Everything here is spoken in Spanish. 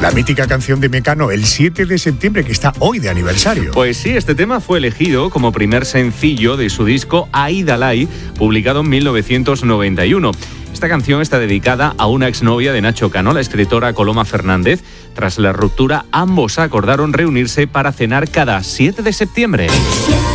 La mítica canción de Mecano, El 7 de septiembre, que está hoy de aniversario. Pues sí, este tema fue elegido como primer sencillo de su disco Aidalai, publicado en 1991. Esta canción está dedicada a una exnovia de Nacho Cano, la escritora Coloma Fernández. Tras la ruptura, ambos acordaron reunirse para cenar cada 7 de septiembre.